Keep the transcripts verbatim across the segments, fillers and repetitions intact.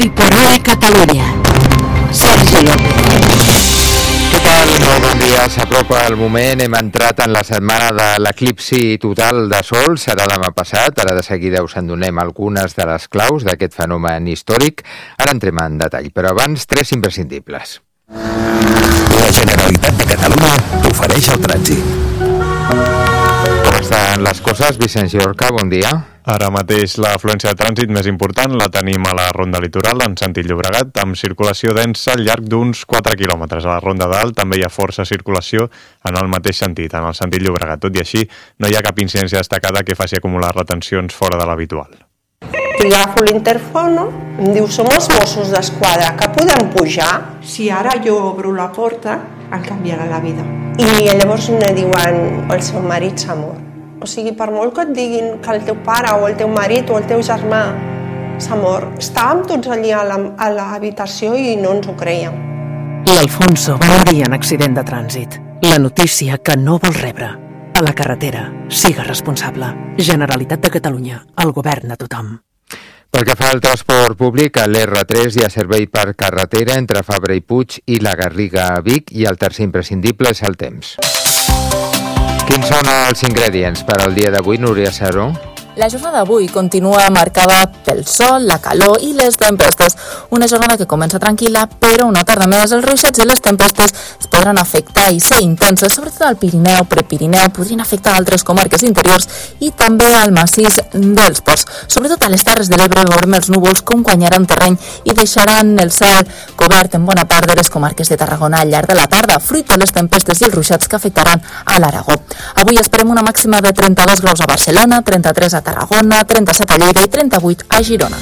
Hoy por hoy Catalunya. Sergi López. Què tal? Molt bon dia. S'apropa el moment. Hem entrat en la setmana de l'eclipsi total de Sol. Serà demà passat. Ara de seguida us en donem algunes de les claus d'aquest fenomen històric. Ara entrem en detall, però abans tres imprescindibles. La Generalitat de Catalunya t'ofereix el trànsit. Com estan les coses? Vicenç Llorca, bon dia. Ara mateix l'afluència de trànsit més important la tenim a la Ronda Litoral, en sentit Llobregat, amb circulació densa al llarg d'uns quatre quilòmetres. A la Ronda d'Alt també hi ha força circulació en el mateix sentit, en el sentit Llobregat. Tot i així, no hi ha cap incidència destacada que faci acumular retencions fora de l'habitual. Agafo l'interfono, em diu, som els Mossos d'Esquadra, que podem pujar? Si ara jo obro la porta, em canviarà la vida. I llavors em diuen, el seu marit s'ha mort. O sigui, per molt que et diguin que el teu pare o el teu marit o el teu germà s'ha mort, estàvem tots allí a l'habitació i no ens ho creiem. L'Alfonso va morir en accident de trànsit. La notícia que no vol rebre. A la carretera, siga responsable. Generalitat de Catalunya, el govern de tothom. Pel que fa al transport públic, a l'erre tres hi ha servei per carretera entre Fabra i Puig i la Garriga a Vic, i el tercer imprescindible és el temps. Quins són els ingredients per al dia d'avui, Núria Seró? La jornada d'avui continua marcada pel sol, la calor i les tempestes. Una jornada que comença tranquil·la, però una tarda més els ruixats i les tempestes es podran afectar i ser intenses, sobretot al Pirineu, Prepirineu, podrien afectar altres comarques interiors i també al massís dels Ports. Sobretot a les Terres de l'Ebre veurem els núvols com guanyaran terreny i deixaran el cel cobert en bona part de les comarques de Tarragona al llarg de la tarda, fruit de les tempestes i els ruixats que afectaran a l'Aragó. Avui esperem una màxima de trenta-dos graus a Barcelona, trenta-tres a Tarragona, trenta-set a Lleida i trenta-vuit a Girona.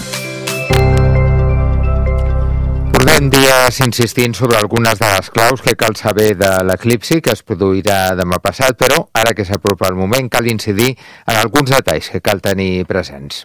Portem dies insistint sobre algunes de les claus que cal saber de l'eclipsi que es produirà demà passat, però ara que s'apropa el moment cal incidir en alguns detalls que cal tenir presents.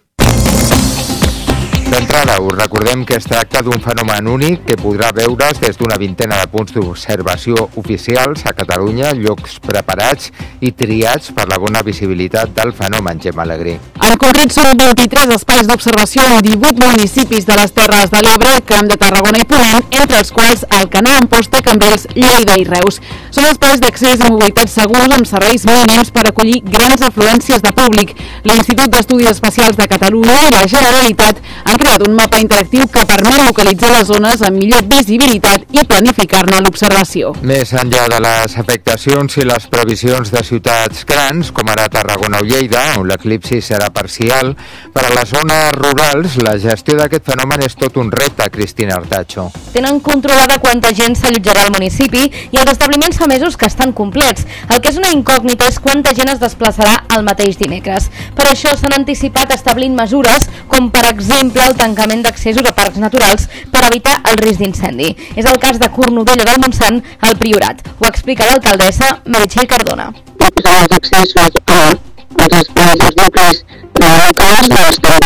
D'entrada, us recordem que es tracta d'un fenomen únic que podrà veure's des d'una vintena de punts d'observació oficials a Catalunya, llocs preparats i triats per la bona visibilitat del fenomen, Gemma Alegrí. En concret són vint-i-tres espais d'observació en divuit municipis de les Terres de l'Ebre, Camp de Tarragona i Ponent, entre els quals Alcanar, Amposta, Cambrils, Lleida i Reus. Són espais d'accés i mobilitat segurs amb serveis mínims per acollir grans afluències de públic. L'Institut d'Estudis Espacials de Catalunya i la Generalitat han creat un mapa interactiu que permet localitzar les zones amb millor visibilitat i planificar-ne l'observació. Més enllà de les afectacions i les previsions de ciutats grans, com ara Tarragona o Lleida, on l'eclipsi serà parcial, per a les zones rurals la gestió d'aquest fenomen és tot un repte, Cristina Artacho. Tenen controlada quanta gent s'allotjarà al municipi i els establiments fa mesos que estan complets. El que és una incògnita és quanta gent es desplaçarà el mateix dimecres. Per això s'han anticipat establint mesures com, per exemple, el tancament d'accessos a parcs naturals per evitar el risc d'incendi. És el cas de Cornudella del Montsant, al Priorat. Ho explica l'alcaldessa Meritxell Cardona. Els accessos als espais dels nuclis locals estan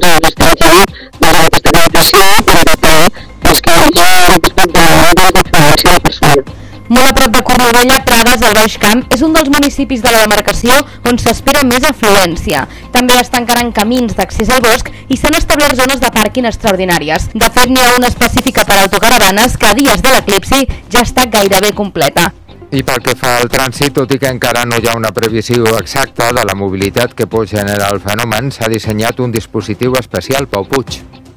fent aquesta limitació per evitar que hi hagi l'expectació de persones. Molt a prop de Cornudella, Prades, al Baix Camp, és un dels municipis de la demarcació on s'espera més afluència. També es tancaran camins d'accés al bosc i s'han establert zones de pàrquing extraordinàries. De fet, n'hi ha una específica per autocaravanes que a dies de l'eclipsi ja està gairebé completa. I pel que fa al trànsit, tot i que encara no hi ha una previsió exacta de la mobilitat que pot generar el fenomen, s'ha dissenyat un dispositiu especial. Pau Puig.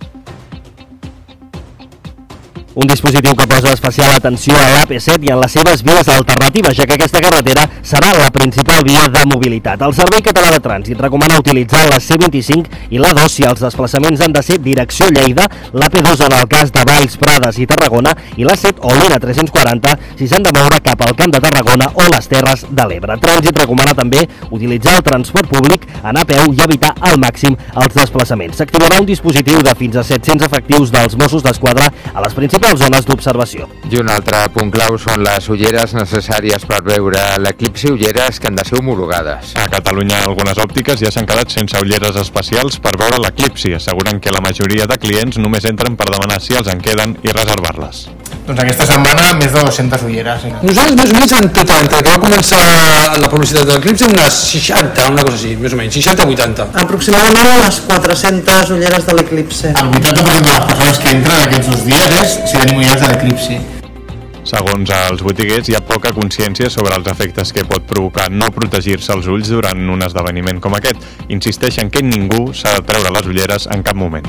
Un dispositiu que posa especial atenció a l'A P set i en les seves vies alternatives, ja que aquesta carretera serà la principal via de mobilitat. El Servei Català de Trànsit recomana utilitzar la C vint-i-cinc i l'A dos si els desplaçaments han de ser direcció Lleida, l'A P dos en el cas de Valls, Prades i Tarragona i l'A set o l'E tres-cents quaranta si s'han de moure cap al Camp de Tarragona o les Terres de l'Ebre. Trànsit recomana també utilitzar el transport públic, anar a peu i evitar al màxim els desplaçaments. S'activarà un dispositiu de fins a set-cents efectius dels Mossos d'Esquadra a les principals zones d'observació. I un altre punt clau són les ulleres necessàries per veure l'eclipsi, ulleres que han de ser homologades. A Catalunya algunes òptiques ja s'han quedat sense ulleres especials per veure l'eclipsi. Asseguren que la majoria de clients només entren per demanar si els en queden i reservar-les. Doncs aquesta setmana més de dues-centes ulleres. Sí. Nosaltres més o menys en total, entre que va començar la publicitat de l'Eclipse, unes seixanta, una cosa així, més o menys, seixanta a vuitanta. Aproximadament unes quatre-centes ulleres de l'Eclipse. El vuitanta per cent de les persones que entren aquests dos dies és si tenim ulleres de l'Eclipse. Segons els botiguers, hi ha poca consciència sobre els efectes que pot provocar no protegir-se els ulls durant un esdeveniment com aquest. Insisteixen que ningú s'ha de treure les ulleres en cap moment.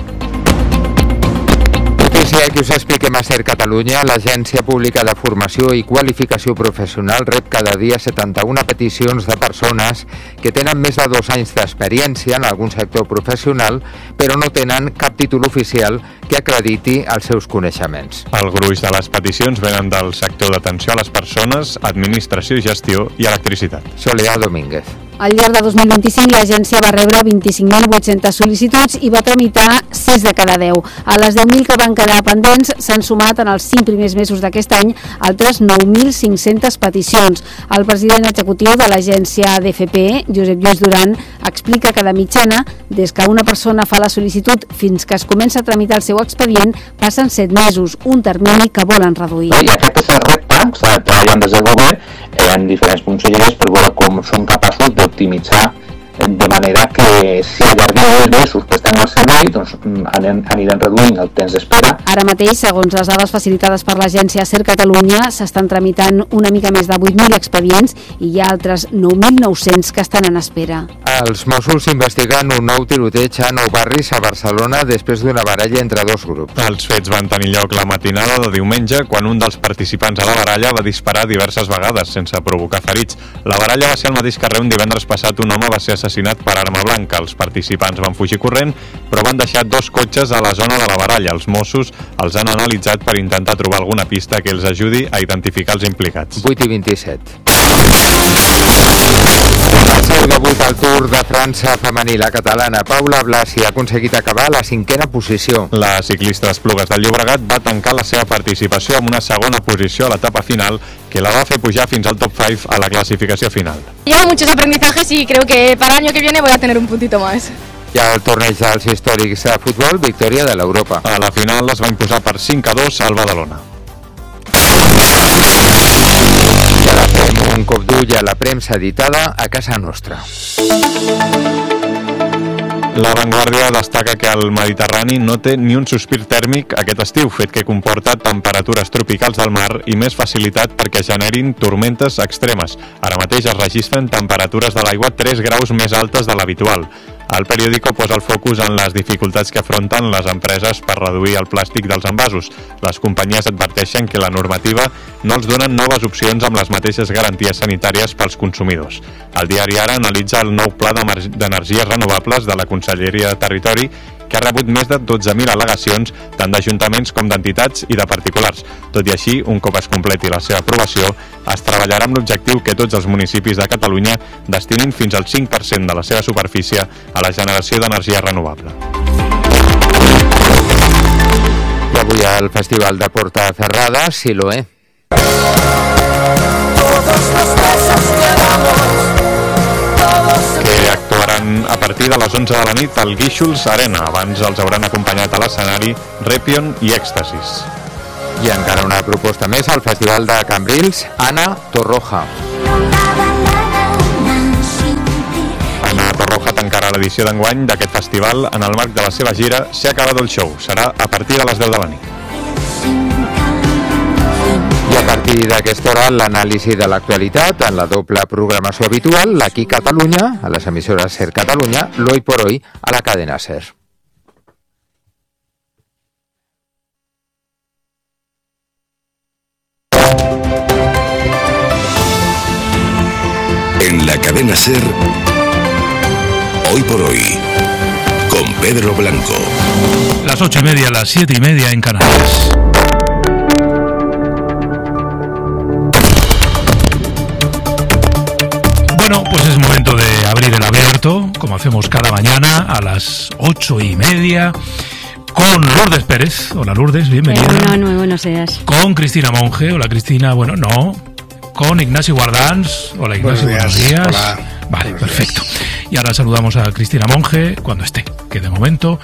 Notícia que us expliquem a Ser Catalunya. L'Agència Pública de Formació i Qualificació Professional rep cada dia setanta-una peticions de persones que tenen més de dos anys d'experiència en algun sector professional, però no tenen cap títol oficial que acrediti els seus coneixements. El gruix de les peticions venen del sector d'atenció a les persones, administració i gestió i electricitat. Soledad Domínguez. Al llarg de dos mil vint-i-cinc, l'agència va rebre vint-i-cinc mil vuit-centes sol·licituds i va tramitar sis de cada deu. A les deu mil que van quedar pendents s'han sumat en els cinc primers mesos d'aquest any altres nou mil cinc-centes peticions. El president executiu de l'agència D F P, Josep Lluís Duran, explica que de mitjana, des que una persona fa la sol·licitud fins que es comença a tramitar el seu expedient, passen set mesos, un termini que volen reduir. I aquest és el repte, s'ha de treballar des del govern en diferents conselleries per veure com són capaços d'optimitzar de manera que si allarguem els mesos prestant el servei, doncs aniran reduint el temps d'espera. Ara mateix, segons les dades facilitades per l'agència Ser Catalunya, s'estan tramitant una mica més de vuit mil expedients i hi ha altres nou mil nou-cents que estan en espera. Els Mossos investiguen un nou tiroteig a nou barris a Barcelona després d'una baralla entre dos grups. Els fets van tenir lloc la matinada de diumenge quan un dels participants a la baralla va disparar diverses vegades sense provocar ferits. La baralla va ser al mateix carrer on divendres passat un home va ser assassinat per arma blanca. Els participants van fugir corrent, però van deixar dos cotxes a la zona de la baralla. Els Mossos els han analitzat per intentar trobar alguna pista que els ajudi a identificar els implicats. vuit i vint-i-set. El seu debut al Tour de França femení, la catalana Paula Blasi ha aconseguit acabar a la cinquena posició. La ciclista d'Esplugues del Llobregat va tancar la seva participació amb una segona posició a l'etapa final que la va fer pujar fins al top cinc a la clasificació final. Llevo muchos aprendizajes y creo que para el año que viene voy a tener un puntito más. I al torneig dels històrics de futbol, victòria de l'Europa. A la final es va imposar per cinc a dos al Badalona. I ara fem un cop d'ull a la premsa editada a casa nostra. La Vanguardia destaca que el Mediterrani no té ni un sospir tèrmic aquest estiu, fet que comporta temperatures tropicals del mar i més facilitat perquè generin tormentes extremes. Ara mateix es registren temperatures de l'aigua tres graus més altes de l'habitual. El periòdico posa el focus en les dificultats que afronten les empreses per reduir el plàstic dels envasos. Les companyies adverteixen que la normativa no els donen noves opcions amb les mateixes garanties sanitàries pels consumidors. El diari Ara analitza el nou pla d'energies renovables de la Conselleria de Territori, que ha rebut més de dotze mil al·legacions tant d'ajuntaments com d'entitats i de particulars. Tot i així, un cop es completi la seva aprovació, es treballarà amb l'objectiu que tots els municipis de Catalunya destinin fins al cinc per cent de la seva superfície a la generació d'energia renovable. I avui al Festival de Porta Ferrada, Siloé. Que actuaran a partir de les onze de la nit al Guíxols Arena. Abans els hauran acompanyat a l'escenari Repion i Èxtasis. I encara una proposta més al Festival de Cambrils, Ana Torroja. Ana Torroja tancarà l'edició d'enguany d'aquest festival en el marc de la seva gira S'ha acabat el show. Serà a partir de les deu de la nit. I a partir d'aquesta hora, l'anàlisi de l'actualitat en la doble programació habitual, l'Aquí Catalunya, a les emissores Ser Catalunya, l'Hoy por Hoy, a la cadena Ser. En la cadena Ser, Hoy por Hoy, con Pedro Blanco. Las ocho y media, las siete y media en Canarias. Bueno, pues es momento de abrir el abierto, como hacemos cada mañana a las ocho y media, con Lourdes Pérez. Hola Lourdes, bienvenida. Eh, bueno, muy buenos días. Con Cristina Monge. Hola Cristina, bueno, no. Con Ignacio Guardans. Hola Ignacio, buenos días. Buenos días. Hola. Vale, buenos perfecto. Días. Y ahora saludamos a Cristina Monge cuando esté, que de momento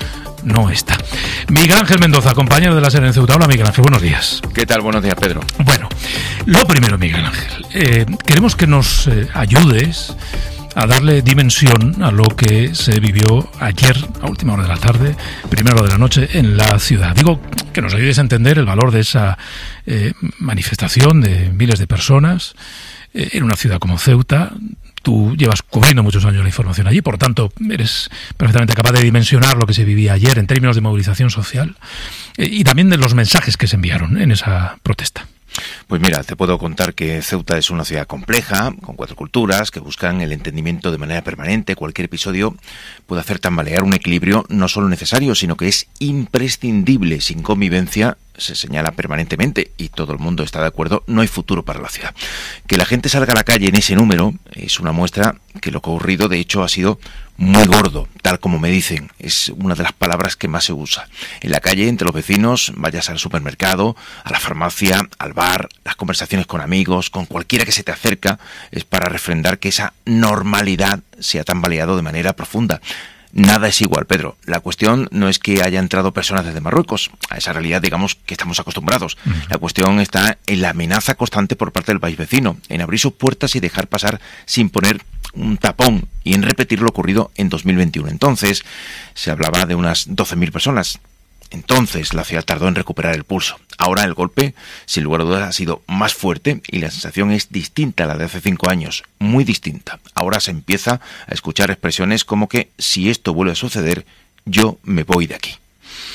no está. Miguel Ángel Mendoza, compañero de la SER en Ceuta. Hola, Miguel Ángel, buenos días. ¿Qué tal? Buenos días, Pedro. Bueno, lo primero, Miguel Ángel, eh, queremos que nos eh, ayudes a darle dimensión a lo que se vivió ayer, a última hora de la tarde, primera hora de la noche, en la ciudad. Digo, que nos ayudes a entender el valor de esa eh, manifestación de miles de personas eh, en una ciudad como Ceuta. Tú llevas cubriendo muchos años la información allí, por tanto, eres perfectamente capaz de dimensionar lo que se vivía ayer en términos de movilización social eh, y también de los mensajes que se enviaron en esa protesta. Pues mira, te puedo contar que Ceuta es una ciudad compleja, con cuatro culturas que buscan el entendimiento de manera permanente. Cualquier episodio puede hacer tambalear un equilibrio no solo necesario, sino que es imprescindible. Sin convivencia, se señala permanentemente, y todo el mundo está de acuerdo, no hay futuro para la ciudad. Que la gente salga a la calle en ese número es una muestra que lo ocurrido, de hecho, ha sido muy gordo, tal como me dicen. Es una de las palabras que más se usa. En la calle, entre los vecinos, vayas al supermercado, a la farmacia, al bar, las conversaciones con amigos, con cualquiera que se te acerca, es para refrendar que esa normalidad se ha tambaleado de manera profunda. Nada es igual, Pedro. La cuestión no es que haya entrado personas desde Marruecos. A esa realidad, digamos, que estamos acostumbrados. Uh-huh. La cuestión está en la amenaza constante por parte del país vecino, en abrir sus puertas y dejar pasar sin poner un tapón, y en repetir lo ocurrido en dos mil veintiuno. Entonces, se hablaba de unas doce mil personas. Entonces, la ciudad tardó en recuperar el pulso. Ahora el golpe, sin lugar a dudas, ha sido más fuerte y la sensación es distinta a la de hace cinco años, muy distinta. Ahora se empieza a escuchar expresiones como que si esto vuelve a suceder, yo me voy de aquí.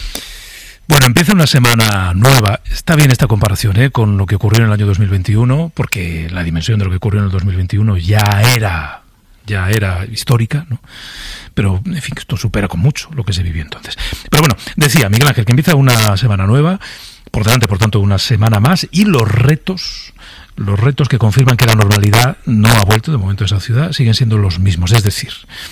Bueno, empieza una semana nueva. Está bien esta comparación ¿eh? con lo que ocurrió en el año dos mil veintiuno, porque la dimensión de lo que ocurrió en el dos mil veintiuno ya era... ya era histórica, ¿no? Pero, en fin, esto supera con mucho lo que se vivió entonces. Pero bueno, decía Miguel Ángel que empieza una semana nueva, por delante, por tanto, una semana más, y los retos, los retos que confirman que la normalidad no ha vuelto de momento a esa ciudad, siguen siendo los mismos. Es decir,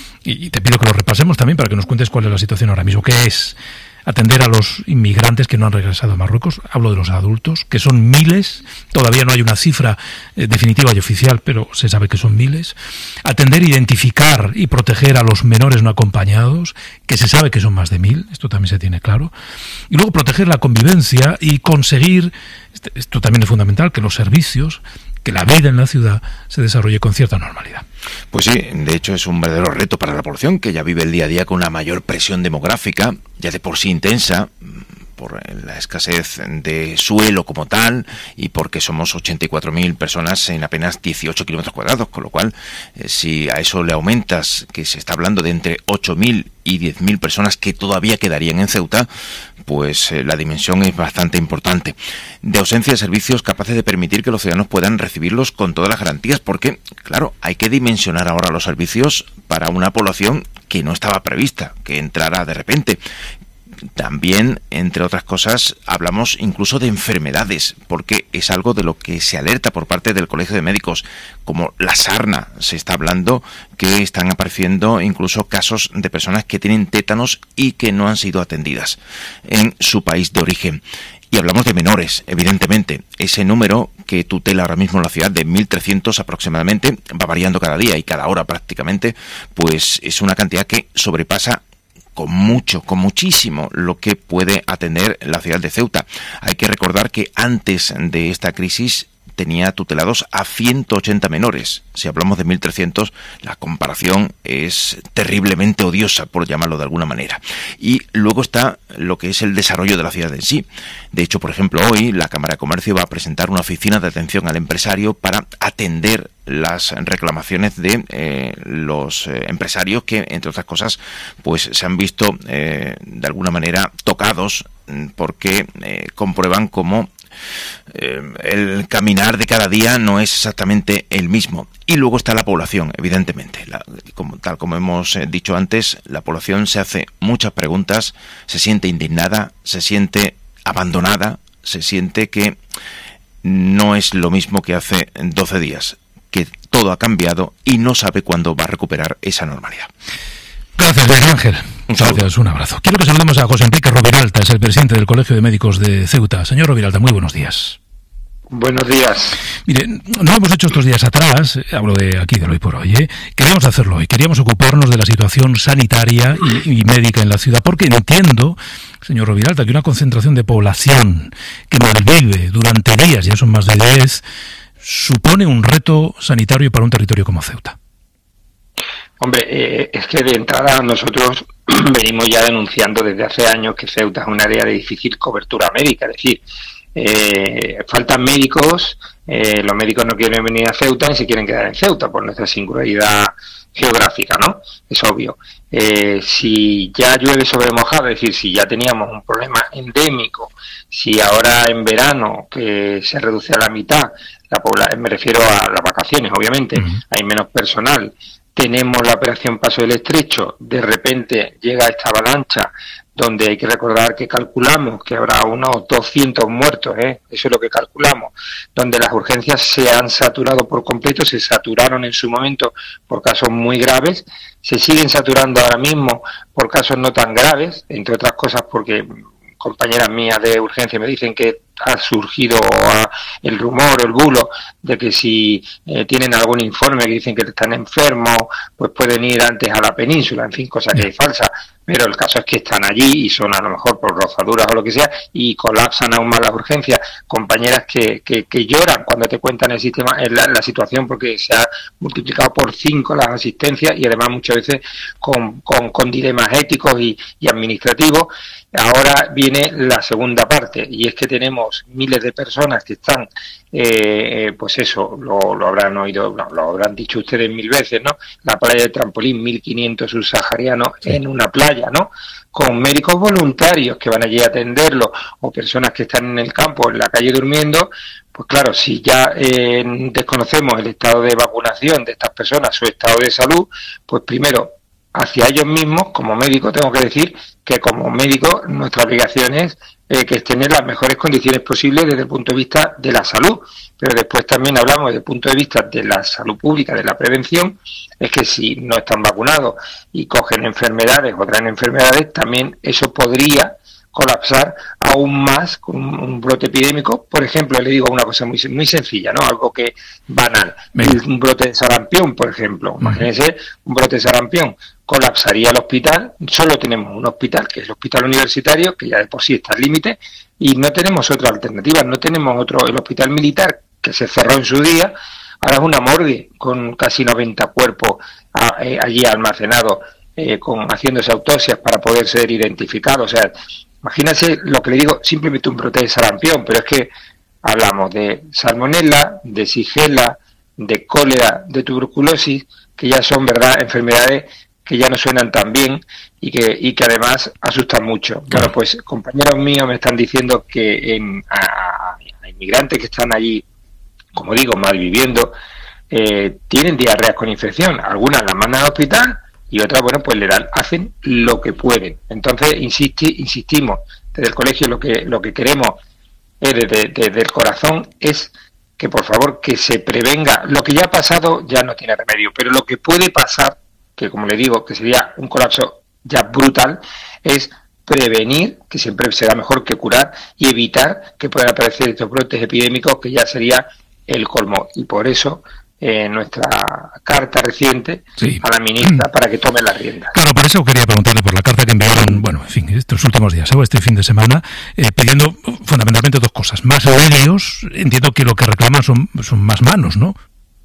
y te pido que los repasemos también para que nos cuentes cuál es la situación ahora mismo, que es atender a los inmigrantes que no han regresado a Marruecos. Hablo de los adultos, que son miles. Todavía no hay una cifra eh, definitiva y oficial, pero se sabe que son miles. Atender, identificar y proteger a los menores no acompañados, que se sabe que son más de mil. Esto también se tiene claro. Y luego proteger la convivencia y conseguir, esto también es fundamental, que los servicios, que la vida en la ciudad se desarrolle con cierta normalidad. Pues sí, de hecho es un verdadero reto para la población, que ya vive el día a día con una mayor presión demográfica, ya de por sí intensa, por la escasez de suelo como tal, y porque somos ochenta y cuatro mil personas en apenas dieciocho kilómetros cuadrados, con lo cual, eh, si a eso le aumentas que se está hablando de entre ocho mil y diez mil personas que todavía quedarían en Ceuta, pues eh, la dimensión es bastante importante. De ausencia de servicios capaces de permitir que los ciudadanos puedan recibirlos con todas las garantías, porque, claro, hay que dimensionar ahora los servicios para una población que no estaba prevista, que entrara de repente. También, entre otras cosas, hablamos incluso de enfermedades, porque es algo de lo que se alerta por parte del Colegio de Médicos, como la sarna. Se está hablando que están apareciendo incluso casos de personas que tienen tétanos y que no han sido atendidas en su país de origen. Y hablamos de menores, evidentemente. Ese número que tutela ahora mismo la ciudad de mil trescientos aproximadamente va variando cada día y cada hora prácticamente, pues es una cantidad que sobrepasa con mucho, con muchísimo lo que puede atender la ciudad de Ceuta. Hay que recordar que antes de esta crisis tenía tutelados a ciento ochenta menores. Si hablamos de mil trescientos, la comparación es terriblemente odiosa, por llamarlo de alguna manera. Y luego está lo que es el desarrollo de la ciudad en sí. De hecho, por ejemplo, hoy la Cámara de Comercio va a presentar una oficina de atención al empresario para atender las reclamaciones de eh, los eh, empresarios que, entre otras cosas, pues se han visto eh, de alguna manera tocados porque eh, comprueban cómo eh, el caminar de cada día no es exactamente el mismo. Y luego está la población, evidentemente. La, como, tal como hemos eh, dicho antes, la población se hace muchas preguntas, se siente indignada, se siente abandonada, se siente que no es lo mismo que hace doce días, que todo ha cambiado y no sabe cuándo va a recuperar esa normalidad. Gracias, Miguel Ángel. Un Gracias, un abrazo. Quiero que saludemos a José Enrique Roviralta, es el presidente del Colegio de Médicos de Ceuta. Señor Roviralta, muy buenos días. Buenos días. Mire, no lo hemos hecho estos días atrás, hablo de aquí, del hoy por hoy, ¿eh? Queríamos hacerlo hoy, queríamos ocuparnos de la situación sanitaria y, y médica en la ciudad, porque entiendo, señor Roviralta, que una concentración de población que malvive durante días, ya son más de diez, supone un reto sanitario para un territorio como Ceuta. Hombre, eh, es que de entrada nosotros venimos ya denunciando desde hace años que Ceuta es un área de difícil cobertura médica, es decir, Eh, faltan médicos, eh, los médicos no quieren venir a Ceuta ni se quieren quedar en Ceuta por nuestra singularidad geográfica, ¿no? Es obvio. Eh, si ya llueve sobre mojado, es decir, si ya teníamos un problema endémico, si ahora en verano que se reduce a la mitad, la población, me refiero a las vacaciones, obviamente, uh-huh. hay menos personal, tenemos la operación Paso del Estrecho, de repente llega esta avalancha, donde hay que recordar que calculamos que habrá unos doscientos muertos, ¿eh? Eso es lo que calculamos, donde las urgencias se han saturado por completo, se saturaron en su momento por casos muy graves, se siguen saturando ahora mismo por casos no tan graves, entre otras cosas porque compañeras mías de urgencia me dicen que ha surgido el rumor o el bulo de que si eh, tienen algún informe que dicen que están enfermos, pues pueden ir antes a la península, en fin, cosa que es falsa. Pero el caso es que están allí y son a lo mejor por rozaduras o lo que sea y colapsan aún más las urgencias. Compañeras que, que, que lloran cuando te cuentan el sistema, la, la situación, porque se ha multiplicado por cinco las asistencias y además muchas veces con, con, con dilemas éticos y, y administrativos. Ahora viene la segunda parte y es que tenemos miles de personas que están, eh, pues eso, lo, lo habrán oído, lo, lo habrán dicho ustedes mil veces, ¿no? La playa de Trampolín, mil quinientos subsaharianos sí. en una playa, ¿no? Con médicos voluntarios que van allí a atenderlo o personas que están en el campo, en la calle durmiendo. Pues claro, si ya eh, desconocemos el estado de vacunación de estas personas, su estado de salud, pues primero, hacia ellos mismos, como médico, tengo que decir que como médico nuestra obligación es eh, que es tener las mejores condiciones posibles desde el punto de vista de la salud, pero después también hablamos desde el punto de vista de la salud pública, de la prevención, es que si no están vacunados y cogen enfermedades o traen enfermedades, también eso podría colapsar aún más con un, un brote epidémico. Por ejemplo, le digo una cosa muy muy sencilla, ¿no? Algo que banal. El, un brote de sarampión, por ejemplo. Imagínense, un brote de sarampión. Colapsaría el hospital. Solo tenemos un hospital, que es el hospital universitario, que ya de por sí está al límite, y no tenemos otra alternativa. No tenemos otro. El hospital militar, que se cerró en su día, ahora es una morgue con casi noventa cuerpos a, eh, allí almacenados, eh, con haciéndose autopsias para poder ser identificados. O sea, imagínense lo que le digo, simplemente un brote de sarampión, pero es que hablamos de salmonela, de shigella, de cólera, de tuberculosis, que ya son, ¿verdad?, enfermedades que ya no suenan tan bien y que y que además asustan mucho. Claro, pues compañeros míos me están diciendo que en, a, a inmigrantes que están allí, como digo, malviviendo, eh, tienen diarreas con infección. Algunas las mandan al hospital y otras, bueno, pues le dan, hacen lo que pueden. Entonces, insisti, insistimos, desde el colegio lo que lo que queremos es desde, desde el corazón es que, por favor, que se prevenga. Lo que ya ha pasado ya no tiene remedio, pero lo que puede pasar, que como le digo, que sería un colapso ya brutal, es prevenir, que siempre será mejor que curar, y evitar que puedan aparecer estos brotes epidémicos, que ya sería el colmo. Y por eso eh, nuestra carta reciente sí. a la ministra para que tome la rienda. Claro, por eso quería preguntarle por la carta que enviaron, bueno, en fin, estos últimos días, o este fin de semana, eh, pidiendo fundamentalmente dos cosas. Más medios, entiendo que lo que reclaman son, son más manos, ¿no?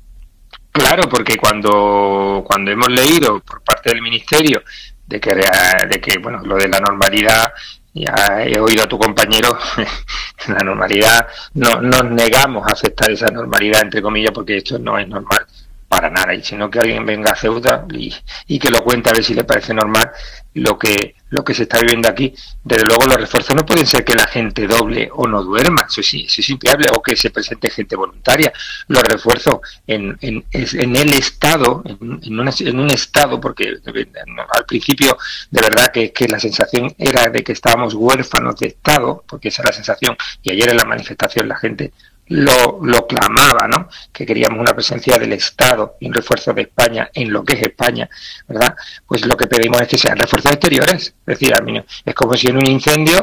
Claro, porque cuando cuando hemos leído por parte del Ministerio de que, de que bueno, lo de la normalidad, ya he oído a tu compañero, la normalidad, no nos negamos a aceptar esa normalidad, entre comillas, porque esto no es normal para nada, y sino que alguien venga a Ceuta y, y que lo cuente a ver si le parece normal lo que lo que se está viviendo aquí. Desde luego los refuerzos no pueden ser que la gente doble o no duerma, eso sí, eso es inviable, o que se presente gente voluntaria. Los refuerzos en, en, en el Estado, en, en, una, en un Estado, porque al principio de verdad que, que la sensación era de que estábamos huérfanos de Estado, porque esa es la sensación, y ayer en la manifestación la gente Lo, lo clamaba, ¿no? Que queríamos una presencia del Estado y un refuerzo de España en lo que es España, ¿verdad? Pues lo que pedimos es que sean refuerzos exteriores. Es decir, es como si en un incendio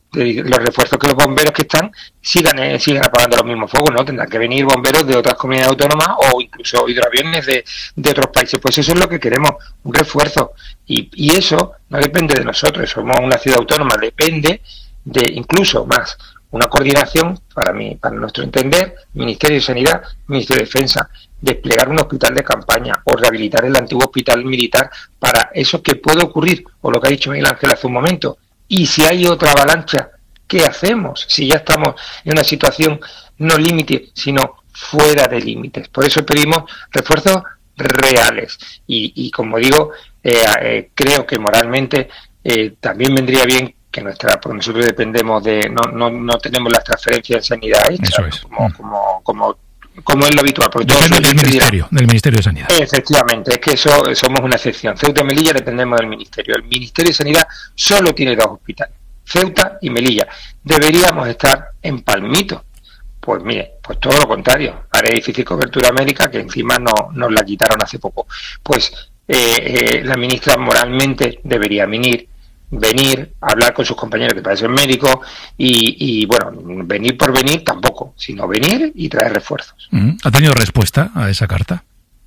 de los refuerzos que los bomberos que están sigan eh, sigan apagando los mismos fuegos, ¿no? Tendrán que venir bomberos de otras comunidades autónomas o incluso hidroaviones de, de otros países. Pues eso es lo que queremos, un refuerzo. Y, y eso no depende de nosotros, somos una ciudad autónoma, depende de incluso más una coordinación, para mí, para nuestro entender, Ministerio de Sanidad, Ministerio de Defensa, desplegar un hospital de campaña o rehabilitar el antiguo hospital militar para eso que puede ocurrir, o lo que ha dicho Miguel Ángel hace un momento. Y si hay otra avalancha, ¿qué hacemos? Si ya estamos en una situación no límite, sino fuera de límites. Por eso pedimos refuerzos reales. Y, y como digo, eh, eh, creo que moralmente eh, también vendría bien que nuestra, porque nosotros dependemos de, no, no, no tenemos las transferencias en sanidad hechas, Eso es. como, como, como, como es lo habitual. Porque Depende todos del ministerio, del Ministerio de Sanidad. Efectivamente, es que eso somos una excepción. Ceuta y Melilla dependemos del Ministerio. El Ministerio de Sanidad solo tiene dos hospitales, Ceuta y Melilla. Deberíamos estar en Palmito. Pues mire, pues todo lo contrario. Área de difícil cobertura médica, que encima no, nos la quitaron hace poco. Pues eh, eh, la ministra moralmente debería venir, venir, hablar con sus compañeros que parecen médicos y, y, bueno, venir por venir tampoco, sino venir y traer refuerzos. ¿Ha tenido respuesta a esa carta?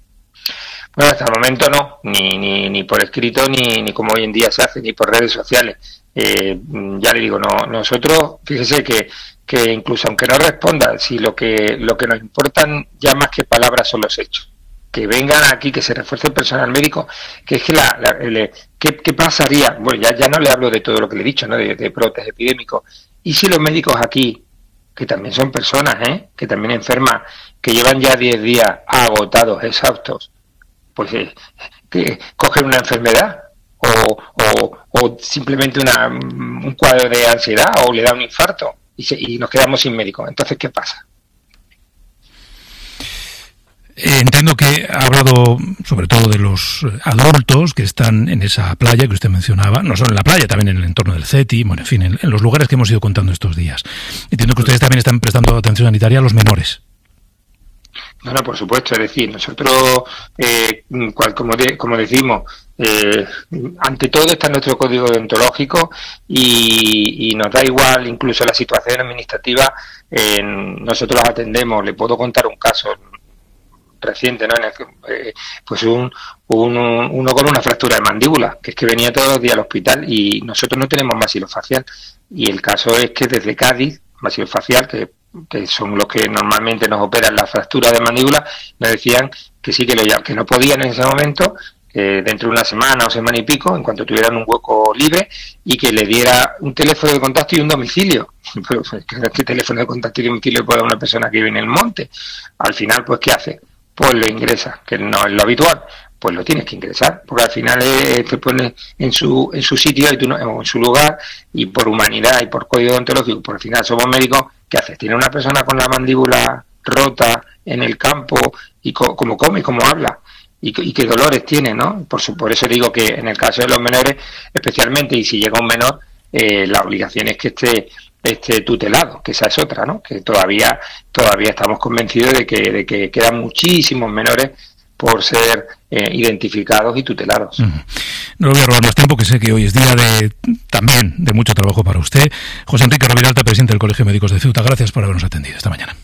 Bueno, hasta el momento no, ni, ni, ni por escrito, ni, ni como hoy en día se hace, ni por redes sociales. Eh, ya le digo, no, nosotros, fíjese que, que incluso aunque no responda, si lo que, lo que nos importan ya más que palabras son los hechos. Que vengan aquí, que se refuerce el personal médico, que es que la, la el, ¿qué, ¿qué pasaría? Bueno, ya, ya no le hablo de todo lo que le he dicho, ¿no? De, de brotes epidémicos. ¿Y si los médicos aquí, que también son personas, ¿eh? Que también enferman, que llevan ya diez días agotados, exhaustos, pues eh, que cogen una enfermedad o, o, o simplemente una, un cuadro de ansiedad o le da un infarto y, se, y nos quedamos sin médicos? Entonces, ¿qué pasa? Entiendo que ha hablado sobre todo de los adultos que están en esa playa que usted mencionaba, no solo en la playa, también en el entorno del CETI, bueno, en fin, en, en los lugares que hemos ido contando estos días. Entiendo que ustedes también están prestando atención sanitaria a los menores. No, no, por supuesto, es decir, nosotros, eh, cual, como, de, como decimos, eh, ante todo está nuestro código deontológico y, y nos da igual incluso la situación administrativa, eh, nosotros los atendemos. Le puedo contar un caso reciente, ¿no? En el que, eh, pues un, un, un uno con una fractura de mandíbula, que es que venía todos los días al hospital y nosotros no tenemos maxilofacial. Y el caso es que desde Cádiz, maxilofacial, que, que son los que normalmente nos operan la fractura de mandíbula, nos decían que sí, que, lo, que no podían en ese momento, eh, dentro de una semana o semana y pico, en cuanto tuvieran un hueco libre, y que le diera un teléfono de contacto y un domicilio. Pero, ¿qué teléfono de contacto y domicilio puede dar una persona que vive en el monte? Al final, pues, ¿qué hace? Pues lo ingresa, que no es lo habitual, pues lo tienes que ingresar, porque al final eh, te pones en su en su sitio y tú no, en su lugar, y por humanidad y por código deontológico, por al final somos médicos. ¿Qué haces? Tiene una persona con la mandíbula rota en el campo y co como come, como habla y, y qué dolores tiene, ¿no? Por, su, por eso digo que en el caso de los menores especialmente, y si llega un menor, eh, la obligación es que esté este tutelado, que esa es otra, ¿no? Que todavía todavía estamos convencidos de que de que quedan muchísimos menores por ser eh, identificados y tutelados. Uh-huh. No le voy a robar más tiempo, que sé que hoy es día de también de mucho trabajo para usted. José Enrique Roviralta, presidente del Colegio de Médicos de Ceuta, gracias por habernos atendido esta mañana.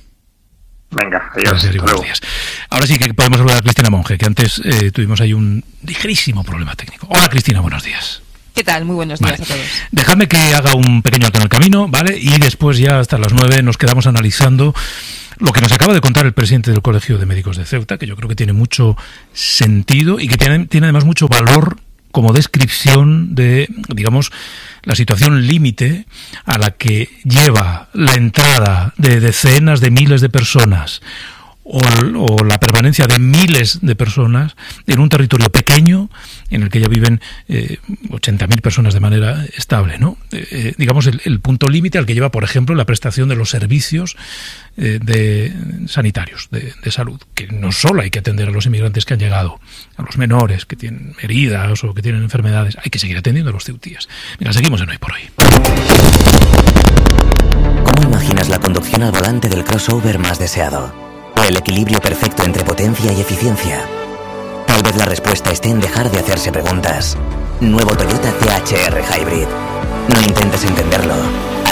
Venga, adiós. Gracias y buenos días. Ahora sí que podemos hablar a Cristina Monge, que antes eh, tuvimos ahí un ligerísimo problema técnico. Hola Cristina, buenos días. ¿Qué tal? Muy buenos días, vale. a todos. Dejadme que haga un pequeño alto en el camino, ¿vale? Y después ya hasta las nueve nos quedamos analizando lo que nos acaba de contar el presidente del Colegio de Médicos de Ceuta, que yo creo que tiene mucho sentido y que tiene, tiene además mucho valor como descripción de, digamos, la situación límite a la que lleva la entrada de decenas de miles de personas o, o la permanencia de miles de personas en un territorio pequeño en el que ya viven eh, ochenta mil personas de manera estable, ¿no? Eh, eh, digamos, el, el punto límite al que lleva, por ejemplo, la prestación de los servicios eh, de sanitarios, de, de salud, que no solo hay que atender a los inmigrantes que han llegado, a los menores que tienen heridas o que tienen enfermedades, hay que seguir atendiendo a los ceutíes. Mira, seguimos en Hoy por Hoy. ¿Cómo imaginas la conducción al volante del crossover más deseado? ¿O el equilibrio perfecto entre potencia y eficiencia? Tal vez la respuesta esté en dejar de hacerse preguntas. Nuevo Toyota C H R Hybrid. No intentes entenderlo.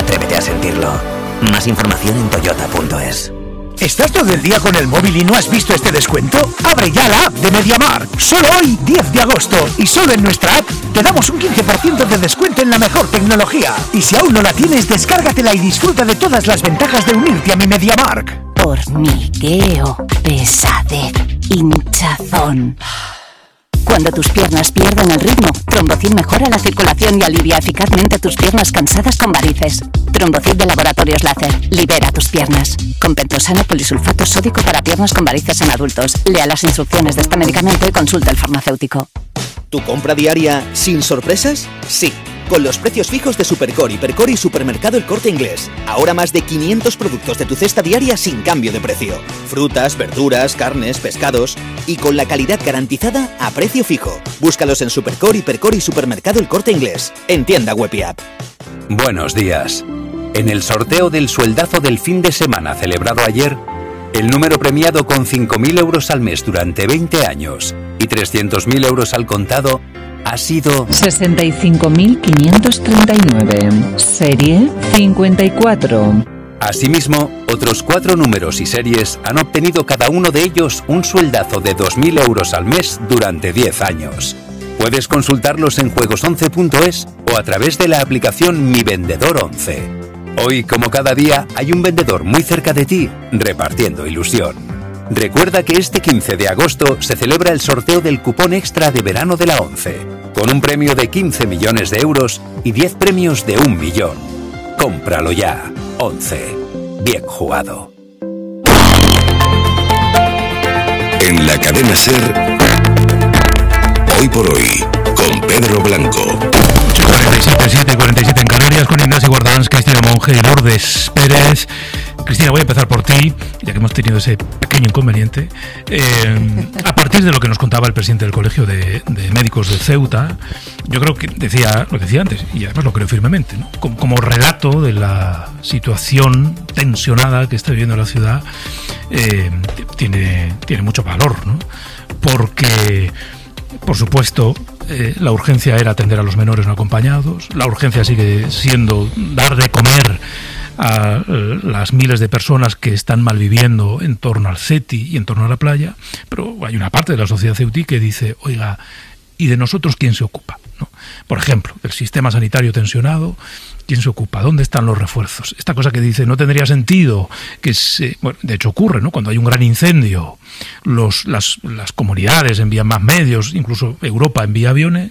atrévete a sentirlo. Más información en toyota punto es. ¿Estás todo el día con el móvil y no has visto este descuento? ¡Abre ya la app de MediaMarkt! Solo hoy, diez de agosto, y solo en nuestra app, te damos un quince por ciento de descuento en la mejor tecnología. Y si aún no la tienes, descárgatela y disfruta de todas las ventajas de unirte a mi MediaMarkt. Hormigueo, pesadez, hinchazón. Cuando tus piernas pierden el ritmo, Trombocid mejora la circulación y alivia eficazmente tus piernas cansadas con varices. Trombocid de Laboratorios Láser. Libera tus piernas. Con pentosano polisulfato sódico para piernas con varices en adultos. Lea las instrucciones de este medicamento y consulta al farmacéutico. ¿Tu compra diaria sin sorpresas? Sí. Con los precios fijos de Supercore, Hipercore y Supermercado El Corte Inglés. Ahora más de quinientos productos de tu cesta diaria sin cambio de precio. Frutas, verduras, carnes, pescados. Y con la calidad garantizada a precio fijo. Búscalos en Supercore, Hipercore y Supermercado El Corte Inglés. En tienda web y app. Buenos días. En el sorteo del sueldazo del fin de semana celebrado ayer, el número premiado con cinco mil euros al mes durante veinte años y trescientos mil euros al contado ha sido sesenta y cinco mil quinientos treinta y nueve, serie cincuenta y cuatro. Asimismo, otros cuatro números y series han obtenido cada uno de ellos un sueldazo de dos mil euros al mes durante diez años. Puedes consultarlos en juegos once punto es o a través de la aplicación Mi Vendedor once. Hoy, como cada día, hay un vendedor muy cerca de ti repartiendo ilusión. Recuerda que este quince de agosto se celebra el sorteo del cupón extra de verano de la ONCE, con un premio de quince millones de euros y diez premios de un millón. Cómpralo ya. ONCE. Bien jugado. En la cadena SER, Hoy por Hoy, con Pedro Blanco. cuarenta y siete, siete, cuarenta y siete en Canarias, con Ignacio Guardans, Cristina Monge y Lourdes Pérez. Cristina, voy a empezar por ti, ya que hemos tenido ese pequeño inconveniente. Eh, a partir de lo que nos contaba el presidente del Colegio de, de Médicos de Ceuta, yo creo que decía lo que decía antes, y además lo creo firmemente, ¿no? Como, como relato de la situación tensionada que está viviendo la ciudad, eh, tiene, tiene mucho valor, ¿no? Porque, por supuesto, eh, la urgencia era atender a los menores no acompañados, la urgencia sigue siendo dar de comer a eh, las miles de personas que están malviviendo en torno al CETI y en torno a la playa, pero hay una parte de la sociedad ceutí que dice, oiga, ¿y de nosotros quién se ocupa? ¿No? Por ejemplo, del sistema sanitario tensionado, ¿quién se ocupa? ¿Dónde están los refuerzos? Esta cosa que dice, no tendría sentido que se... Bueno, de hecho ocurre, ¿no? Cuando hay un gran incendio, los, las, las comunidades envían más medios, incluso Europa envía aviones,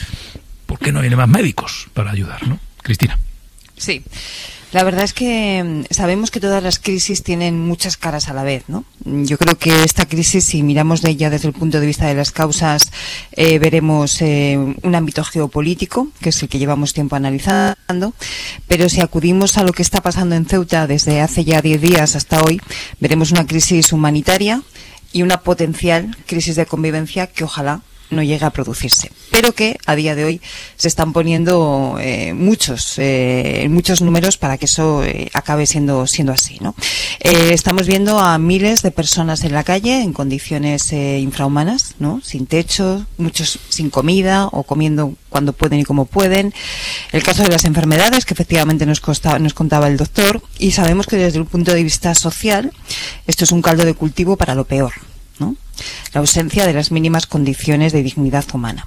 ¿por qué no vienen más médicos para ayudar, ¿no? Cristina. Sí. La verdad es que sabemos que todas las crisis tienen muchas caras a la vez, ¿no? Yo creo que esta crisis, si miramos de ella desde el punto de vista de las causas, eh, veremos eh, un ámbito geopolítico, que es el que llevamos tiempo analizando, pero si acudimos a lo que está pasando en Ceuta desde hace ya diez días hasta hoy, veremos una crisis humanitaria y una potencial crisis de convivencia que ojalá no llega a producirse, pero que a día de hoy se están poniendo eh, muchos eh, muchos números para que eso eh, acabe siendo siendo así, ¿no? Eh, estamos viendo a miles de personas en la calle en condiciones eh, infrahumanas, ¿no? Sin techo, muchos sin comida o comiendo cuando pueden y como pueden. El caso de las enfermedades, que efectivamente nos, costa, nos contaba el doctor, y sabemos que desde el punto de vista social esto es un caldo de cultivo para lo peor, ¿no? La ausencia de las mínimas condiciones de dignidad humana.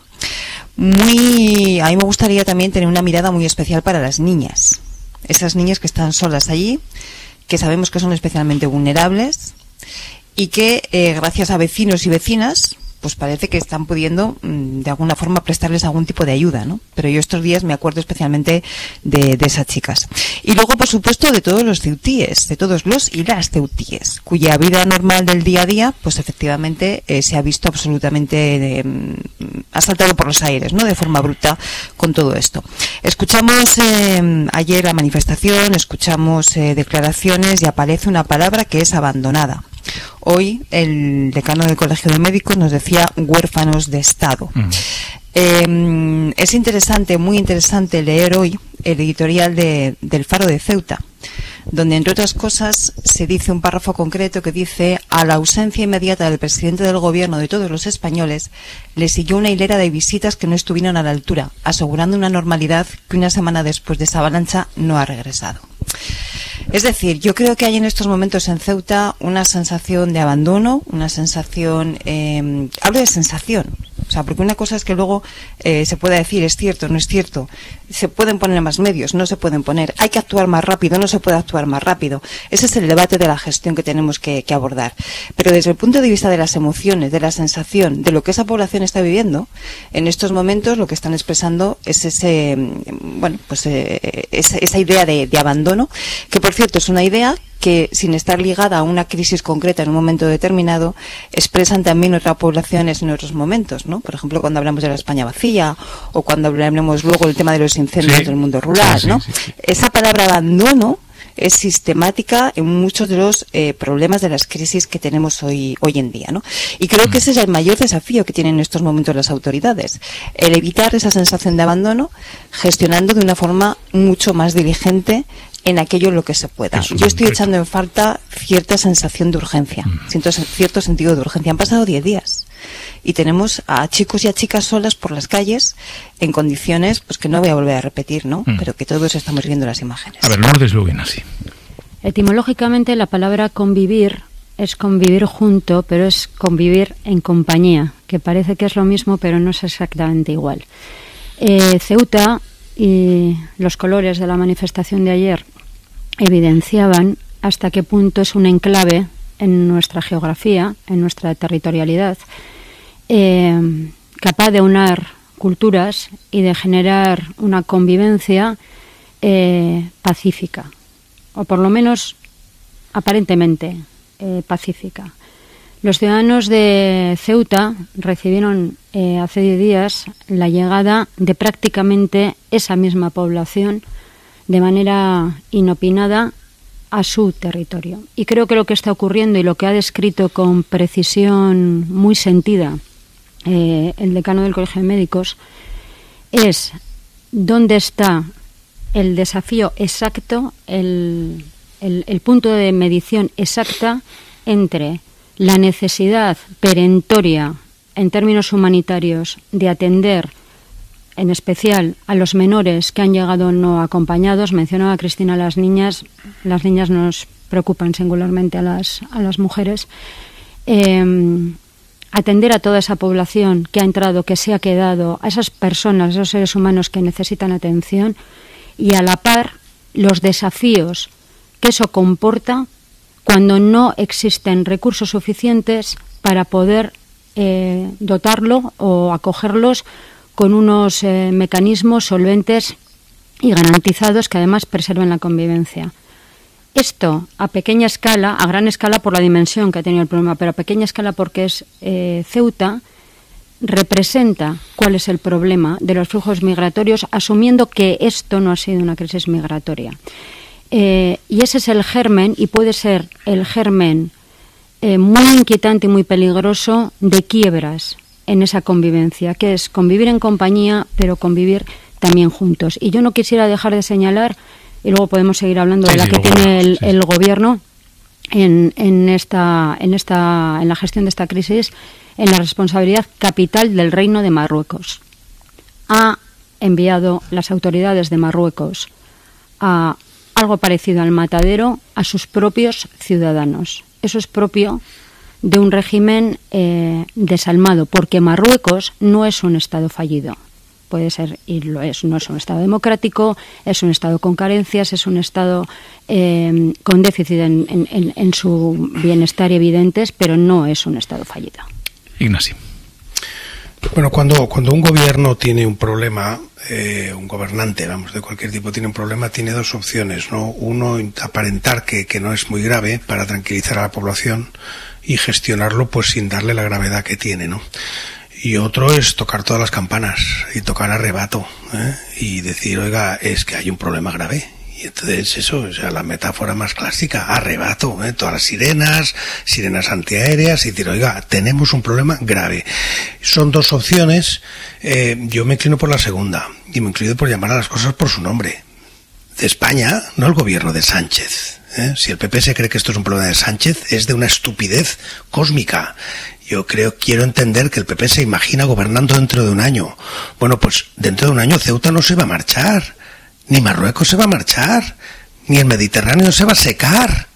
Muy, a mí me gustaría también tener una mirada muy especial para las niñas. Esas niñas que están solas allí, que sabemos que son especialmente vulnerables y que eh, gracias a vecinos y vecinas pues parece que están pudiendo mmm, de alguna forma prestarles algún tipo de ayuda, ¿no? Pero yo estos días me acuerdo especialmente de, de esas chicas. Y luego, por supuesto, de todos los ceutíes, de todos los y las ceutíes, cuya vida normal del día a día, pues efectivamente eh, se ha visto absolutamente, eh, ha saltado por los aires, ¿no? De forma bruta con todo esto. Escuchamos eh, ayer la manifestación, escuchamos eh, declaraciones y aparece una palabra que es abandonada. Hoy el decano del Colegio de Médicos nos decía huérfanos de Estado. Mm. Eh, es interesante, muy interesante leer hoy el editorial de, del Faro de Ceuta, donde entre otras cosas se dice un párrafo concreto que dice: a la ausencia inmediata del presidente del gobierno de todos los españoles le siguió una hilera de visitas que no estuvieron a la altura, asegurando una normalidad que una semana después de esa avalancha no ha regresado. Es decir, yo creo que hay en estos momentos en Ceuta una sensación de abandono, una sensación, eh, hablo de sensación, o sea, porque una cosa es que luego eh, se pueda decir es cierto, no es cierto, se pueden poner más medios, no se pueden poner, hay que actuar más rápido, no se puede actuar más rápido. Ese es el debate de la gestión que tenemos que, que abordar. Pero desde el punto de vista de las emociones, de la sensación, de lo que esa población está viviendo, en estos momentos lo que están expresando es ese, bueno, pues eh, esa, esa idea de, de abandono, que por cierto es una idea que, sin estar ligada a una crisis concreta en un momento determinado, expresan también otras poblaciones en otros momentos, ¿no? Por ejemplo, cuando hablamos de la España vacía, o cuando hablamos luego del tema de los incendios sí. del mundo rural, sí, ¿no? Sí, sí, sí. Esa palabra abandono es sistemática en muchos de los eh, problemas de las crisis que tenemos hoy hoy en día, ¿no? Y creo que ese es el mayor desafío que tienen en estos momentos las autoridades, el evitar esa sensación de abandono, gestionando de una forma mucho más diligente en aquello en lo que se pueda. Yo estoy echando en falta cierta sensación de urgencia, siento cierto sentido de urgencia. Han pasado diez días y tenemos a chicos y a chicas solas por las calles en condiciones pues que no voy a volver a repetir, ¿no? Mm. Pero que todos estamos viendo las imágenes. A ver, no lo desluguen así. Etimológicamente la palabra convivir es convivir junto, pero es convivir en compañía, que parece que es lo mismo, pero no es exactamente igual. Eh, Ceuta y los colores de la manifestación de ayer evidenciaban hasta qué punto es un enclave en nuestra geografía, en nuestra territorialidad, eh, capaz de unar culturas y de generar una convivencia eh, pacífica, o por lo menos aparentemente eh, pacífica. Los ciudadanos de Ceuta recibieron eh, hace diez días la llegada de prácticamente esa misma población de manera inopinada a su territorio. Y creo que lo que está ocurriendo y lo que ha descrito con precisión muy sentida eh, el decano del Colegio de Médicos es dónde está el desafío exacto, el, el, el punto de medición exacta entre la necesidad perentoria en términos humanitarios de atender en especial a los menores que han llegado no acompañados. Mencionaba Cristina a las niñas, las niñas nos preocupan singularmente a las, a las mujeres. Eh, atender a toda esa población que ha entrado, que se ha quedado, a esas personas, esos seres humanos que necesitan atención, y a la par los desafíos que eso comporta cuando no existen recursos suficientes para poder eh, dotarlo o acogerlos con unos eh, mecanismos solventes y garantizados que además preserven la convivencia. Esto a pequeña escala, a gran escala por la dimensión que ha tenido el problema, pero a pequeña escala porque es eh, Ceuta, representa cuál es el problema de los flujos migratorios, asumiendo que esto no ha sido una crisis migratoria. Eh, y ese es el germen, y puede ser el germen eh, muy inquietante y muy peligroso de quiebras en esa convivencia, que es convivir en compañía, pero convivir también juntos. Y yo no quisiera dejar de señalar, y luego podemos seguir hablando sí, de la sí, que tiene el, sí. el gobierno en, en, esta, en, esta, en la gestión de esta crisis, en la responsabilidad capital del Reino de Marruecos. Ha enviado las autoridades de Marruecos a algo parecido al matadero a sus propios ciudadanos. Eso es propio de un régimen eh, desalmado, porque Marruecos no es un Estado fallido. Puede ser, y lo es, no es un Estado democrático, es un Estado con carencias, es un Estado eh, con déficit en, en, en su bienestar evidentes, pero no es un Estado fallido. Ignacio. Bueno, cuando, cuando un gobierno tiene un problema, eh, un gobernante, vamos, de cualquier tipo tiene un problema, tiene dos opciones, ¿no? Uno, aparentar que, que no es muy grave para tranquilizar a la población y gestionarlo pues sin darle la gravedad que tiene, ¿no? Y otro es tocar todas las campanas y tocar a rebato, ¿eh? Y decir, oiga, es que hay un problema grave. Y entonces eso, o sea, la metáfora más clásica, arrebato, ¿eh? Todas las sirenas, sirenas antiaéreas, y decir, oiga, tenemos un problema grave. Son dos opciones, eh, yo me inclino por la segunda, y me inclino por llamar a las cosas por su nombre. de España, no el gobierno de Sánchez. ¿eh? Si el P P se cree que esto es un problema de Sánchez, es de una estupidez cósmica. Yo creo, quiero entender que el P P se imagina gobernando dentro de un año. Bueno, pues dentro de un año Ceuta no se va a marchar, ni Marruecos se va a marchar, ni el Mediterráneo se va a secar.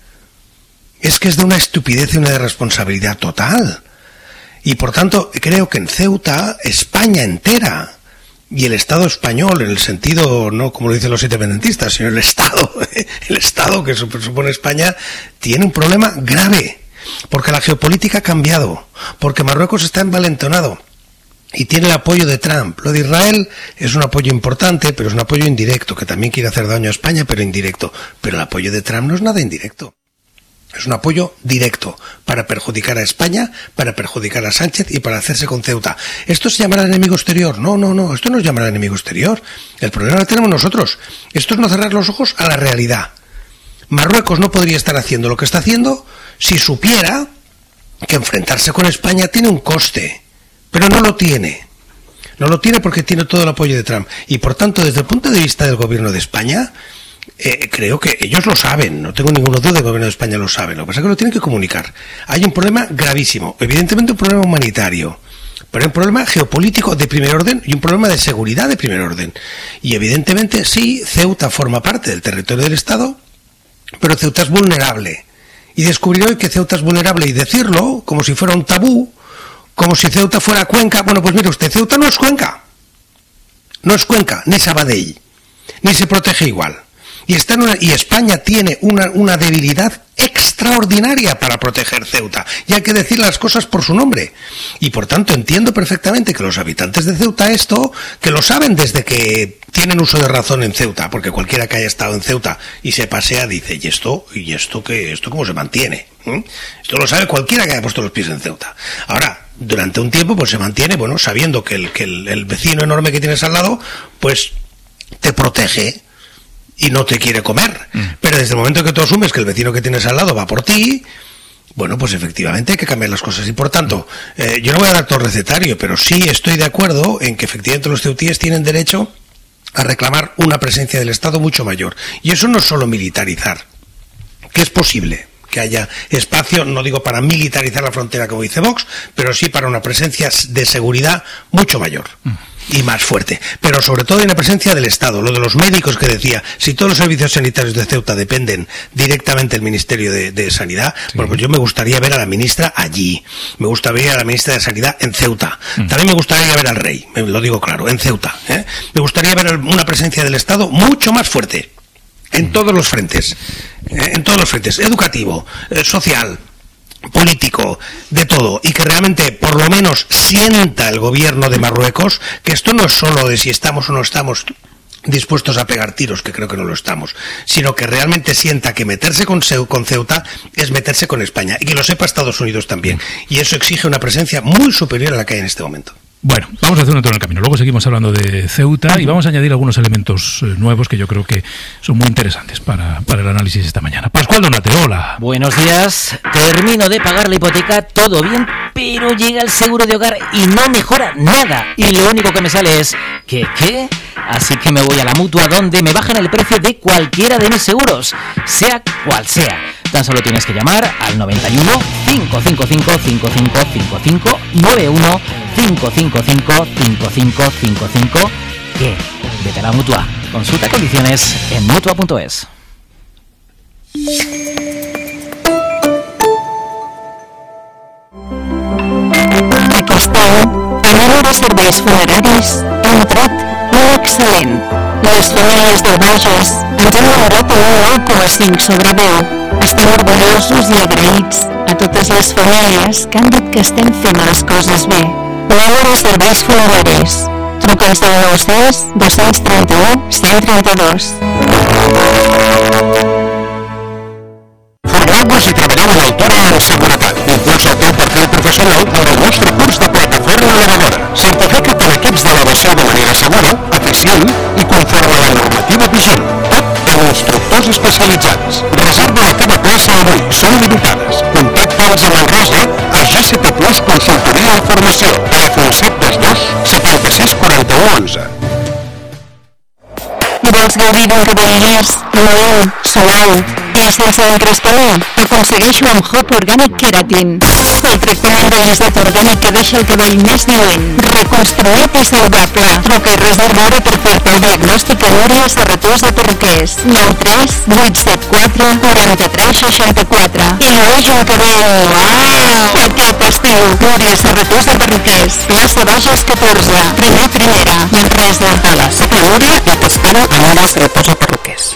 Es que es de una estupidez y una irresponsabilidad total. Y por tanto, creo que en Ceuta, España entera, y el Estado español, en el sentido, no como lo dicen los independentistas, sino el Estado, el Estado que supone España, tiene un problema grave. Porque la geopolítica ha cambiado, porque Marruecos está envalentonado y tiene el apoyo de Trump. Lo de Israel es un apoyo importante, pero es un apoyo indirecto, que también quiere hacer daño a España, pero indirecto. Pero el apoyo de Trump no es nada indirecto. Es un apoyo directo para perjudicar a España, para perjudicar a Sánchez y para hacerse con Ceuta. ¿Esto se llamará enemigo exterior? No, no, no, esto no se llamará enemigo exterior. El problema lo tenemos nosotros. Esto es no cerrar los ojos a la realidad. Marruecos no podría estar haciendo lo que está haciendo si supiera que enfrentarse con España tiene un coste, pero no lo tiene. No lo tiene porque tiene todo el apoyo de Trump. Y por tanto, desde el punto de vista del gobierno de España, eh, creo que ellos lo saben, no tengo ninguna duda, el gobierno de España lo sabe. Lo que pasa es que lo tienen que comunicar. Hay un problema gravísimo, evidentemente un problema humanitario, pero hay un problema geopolítico de primer orden y un problema de seguridad de primer orden. Y evidentemente sí, Ceuta forma parte del territorio del Estado, pero Ceuta es vulnerable. Y descubrir hoy que Ceuta es vulnerable y decirlo como si fuera un tabú, como si Ceuta fuera Cuenca. Bueno, pues mire usted, Ceuta no es Cuenca. No es Cuenca, ni Sabadell. Ni se protege igual. Y, está en una, y España tiene una, una debilidad extraordinaria para proteger Ceuta. Y hay que decir las cosas por su nombre. Y por tanto entiendo perfectamente que los habitantes de Ceuta esto, que lo saben desde que tienen uso de razón en Ceuta, porque cualquiera que haya estado en Ceuta y se pasea dice, ¿y esto? ¿Y esto qué? ¿Esto cómo se mantiene? ¿Mm? Esto lo sabe cualquiera que haya puesto los pies en Ceuta. Ahora, durante un tiempo pues se mantiene, bueno, sabiendo que el, que el, el vecino enorme que tienes al lado, pues te protege y no te quiere comer. Mm. Pero desde el momento que tú asumes que el vecino que tienes al lado va por ti, bueno, pues efectivamente hay que cambiar las cosas. Y por tanto, eh, yo no voy a dar todo el recetario, pero sí estoy de acuerdo en que efectivamente los ceutíes tienen derecho a reclamar una presencia del Estado mucho mayor. Y eso no es solo militarizar, que es posible que haya espacio, no digo para militarizar la frontera como dice Vox, pero sí para una presencia de seguridad mucho mayor y más fuerte, pero sobre todo en la presencia del Estado. Lo de los médicos que decía, si todos los servicios sanitarios de Ceuta dependen directamente del Ministerio de, de Sanidad, sí. Bueno, pues yo me gustaría ver a la ministra allí, me gustaría ver a la ministra de Sanidad en Ceuta, mm. también me gustaría ver al rey, me lo digo claro, en Ceuta, ¿eh? Me gustaría ver una presencia del Estado mucho más fuerte, en todos los frentes, eh, en todos los frentes, educativo, eh, social, político, de todo, y que realmente por lo menos sienta el gobierno de Marruecos que esto no es solo de si estamos o no estamos dispuestos a pegar tiros, que creo que no lo estamos, sino que realmente sienta que meterse con, con Ceuta es meterse con España, y que lo sepa Estados Unidos también, y eso exige una presencia muy superior a la que hay en este momento. Bueno, vamos a hacer un alto en el camino. Luego seguimos hablando de Ceuta y vamos a añadir algunos elementos eh, nuevos que yo creo que son muy interesantes para, para el análisis esta mañana. Pascual Donate, hola. Buenos días. Termino de pagar la hipoteca, todo bien, pero llega el seguro de hogar y no mejora nada. Y lo único que me sale es, ¿qué, qué? Así que me voy a la Mutua, donde me bajan el precio de cualquiera de mis seguros, sea cual sea. Tan solo tienes que llamar al noventa y uno, cinco cinco cinco, cinco cinco cinco cinco, noventa y uno, cinco cinco cinco, cinco cinco cinco cinco. ¿Qué? Vete a la Mutua. Consulta condiciones en mutua punto es. Aquest any, el número de serveis funeraris ha entrat molt excel·lent. Les famílies del Bages ens han valorat un nou coma cinc sobre deu. Estem orgullosos i agraïts a totes les famílies que han dit que estem fent les coses bé. Número de serveis funeraris. Truca'ns al nou-cents, dos-cents trenta-u, cent trenta-dos. Formeu-vos i treballeu a l'altura en seguretat. Impulsa el teu perfil professional amb el nostre curs de plataforma elevadora. Certifica't en equips d'elevació de manera segura, eficient i conforme a la normativa vigent. Tot amb instructors especialitzats. Reserva la teva plaça avui. Són limitades. Contacta'ls a Manresa a G C T Plus Consultoria i Formació. Telèfon set dos dos, setanta-sis, quaranta-u, onze. Vols gaudir d'un cabell llest Solau. L'essència del cristal·lí. Aconsegueixo amb Hop Organic Keratin. El tractament de l'islet orgànic que deixa el cabell més lluent. Reconstruït i saludable. Truca i reserva per fer-te el diagnòstic a Núria Serratós de Perruquers. nou tres vuit set quatre quatre tres seixanta quatre. I llueix un cabell. Uau! Aquest estiu. Núria Serratós de Perruquers. Plaça Bages catorze. Primer primera. L'empresa de la Sopa Núria i t'espera a Núria Serratós de Perruquers.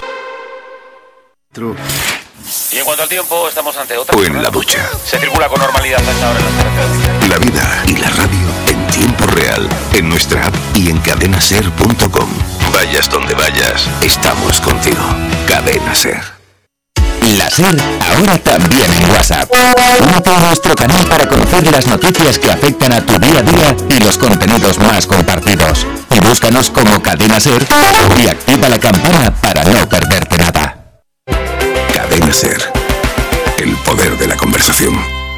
Y en cuanto al tiempo, estamos ante otra. O en la ducha. Se circula con normalidad a esta hora en las carreteras. La vida y la radio en tiempo real, en nuestra app y en cadena ser punto com. Vayas donde vayas, estamos contigo. Cadena Ser. La SER ahora también en WhatsApp. Únete a nuestro canal para conocer las noticias que afectan a tu día a día y los contenidos más compartidos. Y búscanos como Cadena SER y activa la campana para no perderte nada. Cadena Ser. El poder de la conversación.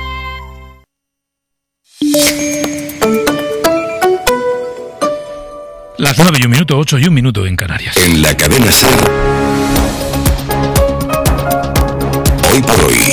Las nueve y un minuto, ocho y un minuto en Canarias. En la Cadena Ser. Hoy por hoy,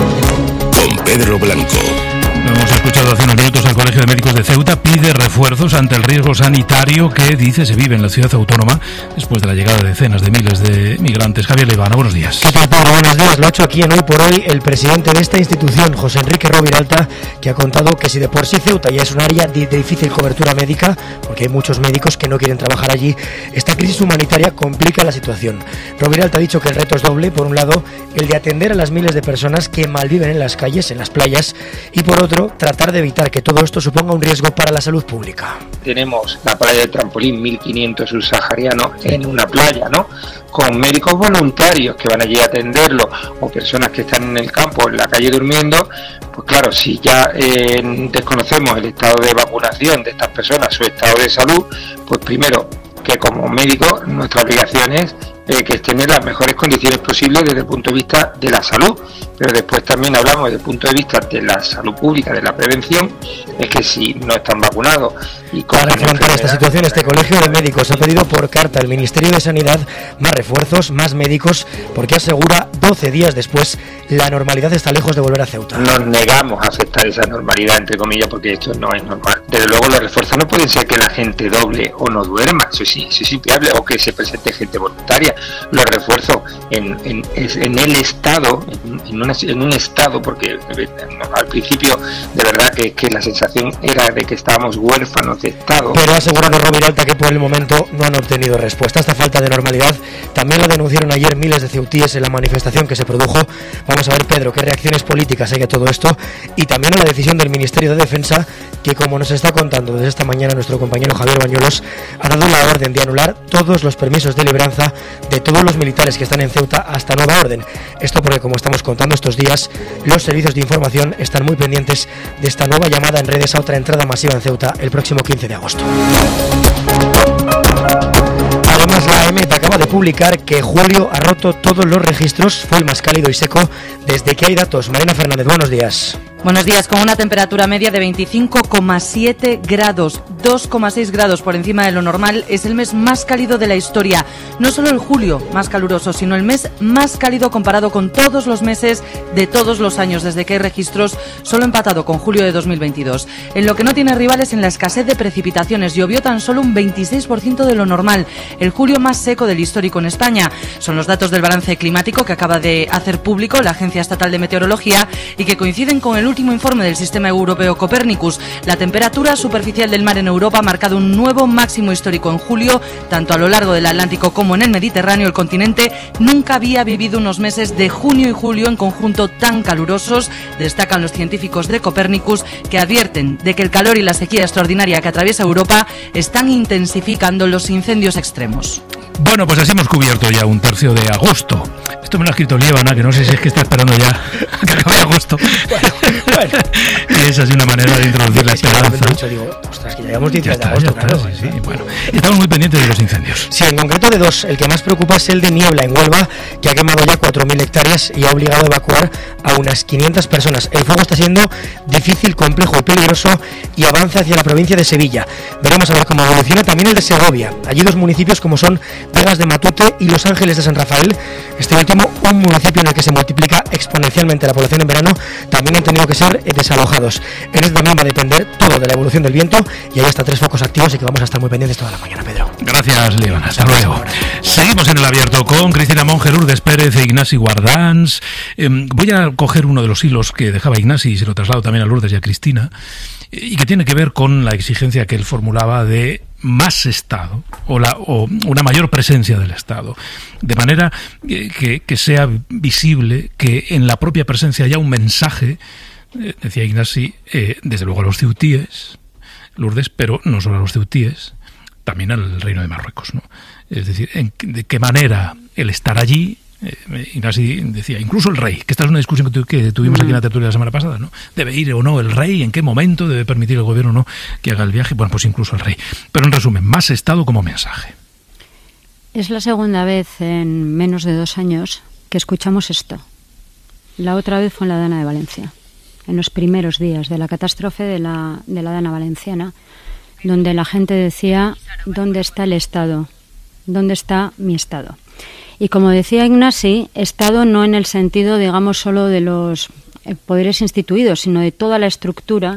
con Pedro Blanco. Lo hemos escuchado hace unos minutos. El Colegio de Médicos de Ceuta pide refuerzos ante el riesgo sanitario que, dice, se vive en la ciudad autónoma después de la llegada de decenas de miles de migrantes. Javier Leivana, buenos días. ¿Qué tal, Pedro? Buenos días. Lo ha hecho aquí en Hoy por Hoy el presidente de esta institución, José Enrique Roviralta, que ha contado que si de por sí Ceuta ya es un área de difícil cobertura médica, porque hay muchos médicos que no quieren trabajar allí, esta crisis humanitaria complica la situación. Roviralta ha dicho que el reto es doble. Por un lado, el de atender a las miles de personas que malviven en las calles, en las playas, y por otro, tratar de evitar que todo esto suponga un riesgo para la salud pública. Tenemos la playa del Trampolín, mil quinientos subsaharianos en una playa, ¿no? Con médicos voluntarios que van allí a atenderlo, o personas que están en el campo, en la calle durmiendo. Pues claro, si ya eh, desconocemos el estado de vacunación de estas personas, su estado de salud, pues primero, que como médico nuestra obligación es eh, que estén en las mejores condiciones posibles desde el punto de vista de la salud, pero después también hablamos desde el punto de vista de la salud pública, de la prevención, es que si no están vacunados y para afrontar esta situación, este Colegio de Médicos ha pedido por carta al Ministerio de Sanidad más refuerzos, más médicos, porque asegura doce días después la normalidad está lejos de volver a Ceuta. Nos negamos a aceptar esa normalidad, entre comillas, porque esto no es normal. Desde luego los refuerzos no pueden ser que la gente doble o no duerma, eso sí, eso es inviable, o que se presente gente voluntaria. Los refuerzos en, en, en el Estado, en, en, una, en un Estado, porque al principio de verdad que, que la sensación era de que estábamos huérfanos de Estado. Pero ha asegurado Roviralta que por el momento no han obtenido respuesta. Esta falta de normalidad también lo denunciaron ayer miles de ceutíes en la manifestación que se produjo. Vamos a ver, Pedro, qué reacciones políticas hay a todo esto y también a la decisión del Ministerio de Defensa, que, como nos está contando desde esta mañana nuestro compañero Javier Bañuelos, ha dado la orden de anular todos los permisos de libranza de todos los militares que están en Ceuta hasta nueva orden. Esto porque, como estamos contando estos días, los servicios de información están muy pendientes de esta nueva llamada en redes a otra entrada masiva en Ceuta el próximo quince de agosto. Además, la A E M E T acaba de publicar que julio ha roto todos los registros, fue el más cálido y seco desde que hay datos. Marina Fernández, buenos días. Buenos días, con una temperatura media de veinticinco coma siete grados, dos coma seis grados por encima de lo normal, es el mes más cálido de la historia. No solo el julio más caluroso, sino el mes más cálido comparado con todos los meses de todos los años, desde que hay registros, solo empatado con julio de dos mil veintidós. En lo que no tiene rivales en la escasez de precipitaciones, llovió tan solo un veintiséis por ciento de lo normal, el julio más seco del histórico en España. Son los datos del balance climático que acaba de hacer público la Agencia Estatal de Meteorología y que coinciden con el último informe del sistema europeo Copernicus. La temperatura superficial del mar en Europa ha marcado un nuevo máximo histórico en julio, tanto a lo largo del Atlántico como en el Mediterráneo. El continente nunca había vivido unos meses de junio y julio en conjunto tan calurosos, destacan los científicos de Copernicus, que advierten de que el calor y la sequía extraordinaria que atraviesa Europa están intensificando los incendios extremos. Bueno, pues así hemos cubierto ya un tercio de agosto. Esto me lo ha escrito Lievana, que no sé si es que está esperando ya a que acabe agosto. Bueno, bueno. Es así una manera de introducir la esperanza. Dicho, digo, ostras, que ya llevamos diez de agosto, está, claro. Sí, sí, bueno. Estamos muy pendientes de los incendios. Sí, en concreto de dos. El que más preocupa es el de Niebla, en Huelva, que ha quemado ya cuatro mil hectáreas y ha obligado a evacuar a unas quinientas personas. El fuego está siendo difícil, complejo y peligroso y avanza hacia la provincia de Sevilla. Veremos a ver cómo evoluciona también el de Segovia. Allí dos municipios como son Vegas de Matute y Los Ángeles de San Rafael, este último un municipio en el que se multiplica exponencialmente la población en verano, también han tenido que ser desalojados. En este también va a depender todo de la evolución del viento y ahí está tres focos activos y que vamos a estar muy pendientes toda la mañana, Pedro. Gracias, León. Hasta luego. Seguimos en el abierto con Cristina Monge, Lourdes Pérez e Ignasi Guardans. Eh, voy a coger uno de los hilos que dejaba Ignasi y se lo traslado también a Lourdes y a Cristina, y que tiene que ver con la exigencia que él formulaba de más Estado o, la, o una mayor presencia del Estado, de manera que, que sea visible que en la propia presencia haya un mensaje, eh, decía Ignasi, eh, desde luego a los ceutíes, Lourdes, pero no solo a los ceutíes, también al Reino de Marruecos, ¿no? Es decir, en, de qué manera el estar allí. Eh, Ignasi decía, incluso el rey, que esta es una discusión que, tu, que tuvimos aquí en la tertulia la semana pasada, ¿no? ¿Debe ir o no el rey? ¿En qué momento debe permitir el gobierno o no que haga el viaje? Bueno, pues incluso el rey. Pero en resumen, más Estado como mensaje. Es la segunda vez en menos de dos años que escuchamos esto. La otra vez fue en la Dana de Valencia, en los primeros días de la catástrofe de la, de la Dana valenciana, donde la gente decía, ¿dónde está el Estado? ¿Dónde está mi Estado? Y como decía Ignasi, Estado no en el sentido, digamos, solo de los eh, poderes instituidos, sino de toda la estructura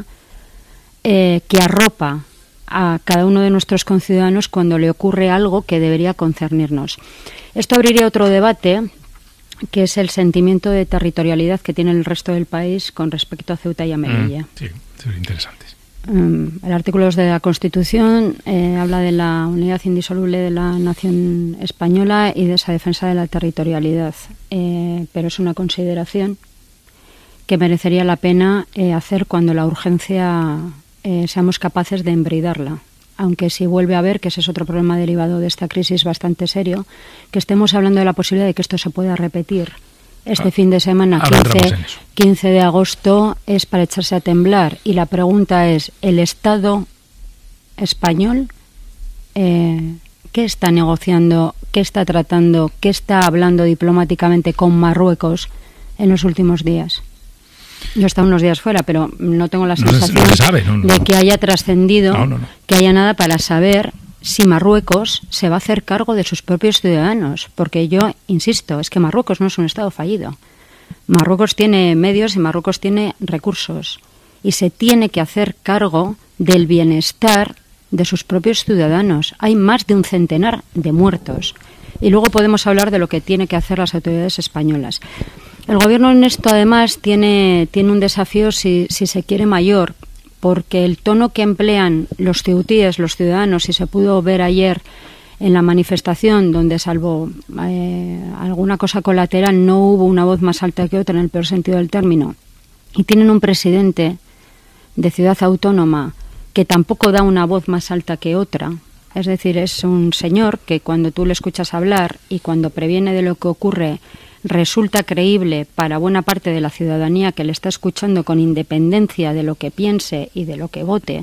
eh, que arropa a cada uno de nuestros conciudadanos cuando le ocurre algo que debería concernirnos. Esto abriría otro debate, que es el sentimiento de territorialidad que tiene el resto del país con respecto a Ceuta y a Melilla. Mm, sí, sí, interesante. El artículo dos de la Constitución eh, habla de la unidad indisoluble de la nación española y de esa defensa de la territorialidad, eh, pero es una consideración que merecería la pena eh, hacer cuando la urgencia eh, seamos capaces de embridarla. Aunque si vuelve a haber, que ese es otro problema derivado de esta crisis bastante serio, que estemos hablando de la posibilidad de que esto se pueda repetir. Este ah, fin de semana, quince, quince de agosto, es para echarse a temblar. Y la pregunta es, ¿el Estado español eh, qué está negociando, qué está tratando, qué está hablando diplomáticamente con Marruecos en los últimos días? Yo he estado unos días fuera, pero no tengo la sensación no se, no se sabe, no, no. de que haya trascendido, no, no, no. que haya nada para saber si Marruecos se va a hacer cargo de sus propios ciudadanos, porque yo insisto, es que Marruecos no es un Estado fallido. Marruecos tiene medios y Marruecos tiene recursos y se tiene que hacer cargo del bienestar de sus propios ciudadanos. Hay más de un centenar de muertos y luego podemos hablar de lo que tienen que hacer las autoridades españolas. El gobierno en esto además tiene, tiene un desafío, si, si se quiere, mayor, porque el tono que emplean los ceutíes, los ciudadanos, y se pudo ver ayer en la manifestación, donde salvo eh, alguna cosa colateral no hubo una voz más alta que otra en el peor sentido del término, y tienen un presidente de ciudad autónoma que tampoco da una voz más alta que otra, es decir, es un señor que cuando tú le escuchas hablar y cuando previene de lo que ocurre resulta creíble para buena parte de la ciudadanía que le está escuchando con independencia de lo que piense y de lo que vote,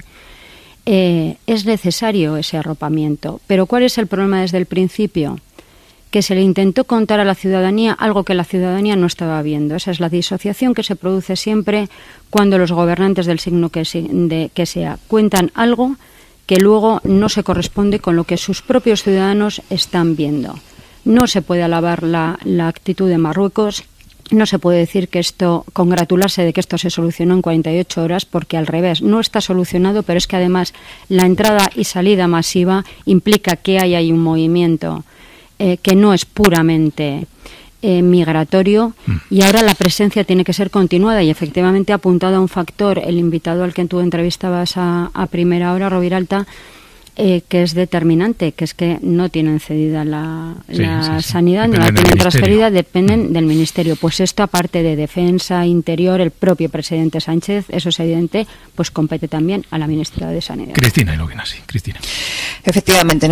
eh, es necesario ese arropamiento. Pero ¿cuál es el problema desde el principio? Que se le intentó contar a la ciudadanía algo que la ciudadanía no estaba viendo. Esa es la disociación que se produce siempre cuando los gobernantes del signo que, se, de, que sea cuentan algo que luego no se corresponde con lo que sus propios ciudadanos están viendo. No se puede alabar la, la actitud de Marruecos, no se puede decir que esto, congratularse de que esto se solucionó en cuarenta y ocho horas, porque al revés, no está solucionado, pero es que además la entrada y salida masiva implica que hay ahí un movimiento eh, que no es puramente eh, migratorio, mm. y ahora la presencia tiene que ser continuada, y efectivamente ha apuntado a un factor el invitado al que tú entrevistabas a, a primera hora, Roviralta, Eh, que es determinante, que es que no tienen cedida la, sí, la sí, sí. sanidad, dependen no la tienen transferida, dependen mm. del Ministerio. Pues esto, aparte de Defensa, Interior, el propio presidente Sánchez, eso es evidente, pues compete también a la Ministra de Sanidad. Cristina, y lo que así, Cristina. Efectivamente,